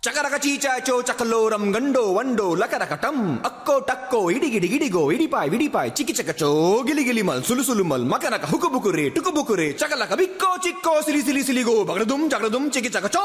ಚಕರಕ ಚೀಚಾಚೋ ಚಕಲೋರಂ ಗಂಡೋ ವಂಡೋ ಲಕರಕ ಟಂ ಅಕ್ಕೋ ಟಕ್ಕೋ ಇಡಿಗಿಡಿ ಗಿಡಿಗೋ ಇಡಿಪಾಯ್ ವಿಡಿಪಾಯ್ ಚಿಕ್ಕಿ ಚಕಚೋ ಗಿಲಿ ಗಿಲಿ ಮಲ್ ಸುಲು ಸುಲು ಮಲ್ ಮಕನಕ ಹುಕುಬುಕುರೆ ಟುಕುಬುಕುರೆ ಚಕಲಕ ಬಿಕ್ಕೋ ಚಿಕ್ಕೋ ಸಿಲಿ ಸಿಲಿ ಸಿಲಿಗೋ ಜಗಡದುಂ ಚಿಕ್ಕಿ ಚಕಚೋ.